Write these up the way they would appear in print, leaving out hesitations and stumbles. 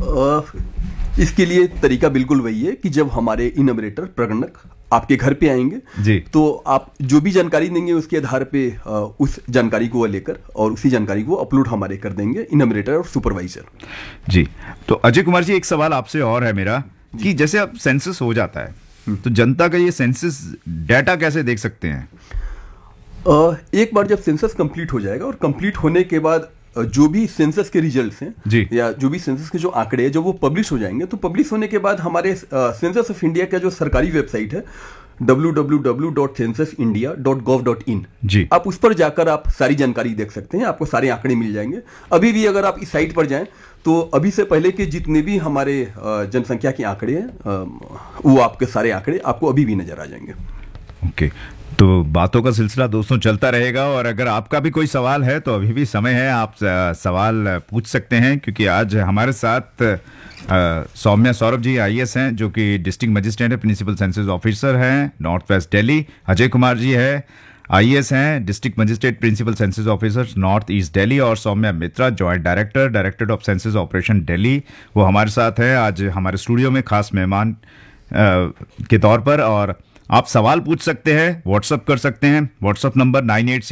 इसके लिए तरीका बिल्कुल वही है कि जब हमारे इनमरेटर प्रगणक आपके घर पे आएंगे जी, तो आप जो भी जानकारी देंगे उसके आधार पे उस जानकारी को वो लेकर और उसी जानकारी को अपलोड हमारे कर देंगे इनमरेटर और सुपरवाइजर। जी। तो अजय कुमार जी, एक सवाल आपसे और है मेरा कि जैसे अब सेंसस हो जाता है तो जनता का ये सेंसस डाटा कैसे देख सकते हैं? एक बार जब सेंसस कंप्लीट हो जाएगा और कंप्लीट होने के बाद जो भी सेंसस के रिजल्ट्स हैं जी, या जो भी सेंसस के जो आंकड़े हैं जब वो पब्लिश हो जाएंगे तो पब्लिश होने के बाद हमारे सेंसस ऑफ इंडिया का जो सरकारी वेबसाइट है www.censusindia.gov.in जी, आप उस पर जाकर आप सारी जानकारी देख सकते हैं, आपको सारे आंकड़े मिल जाएंगे। अभी भी अगर आप इस साइट पर जाएं तो अभी से पहले के जितने भी हमारे जनसंख्या के आंकड़े हैं वो आपके सारे आंकड़े आपको अभी भी नजर आ जाएंगे। ओके। तो बातों का सिलसिला दोस्तों चलता रहेगा और अगर आपका भी कोई सवाल है तो अभी भी समय है, आप सवाल पूछ सकते हैं क्योंकि आज हमारे साथ सौम्या सौरभ जी आईएएस हैं जो कि डिस्ट्रिक्ट मजिस्ट्रेट है, प्रिंसिपल सेंसस ऑफिसर हैं नॉर्थ वेस्ट दिल्ली। अजय कुमार जी है आईएएस हैं, district magistrate principal census officer north east Delhi. और सौम्या मित्रा joint director directorate of census operation Delhi, वो हमारे साथ है आज हमारे स्टूडियो में खास मेहमान के तौर पर। और आप सवाल पूछ सकते हैं, व्हाट्सअप कर सकते हैं। व्हाट्सअप नंबर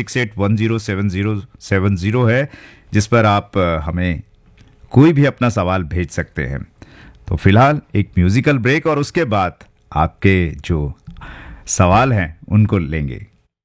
9868107070 है जिस पर आप हमें कोई भी अपना सवाल भेज सकते हैं। तो फिलहाल एक म्यूजिकल ब्रेक और उसके बाद आपके जो सवाल हैं उनको लेंगे।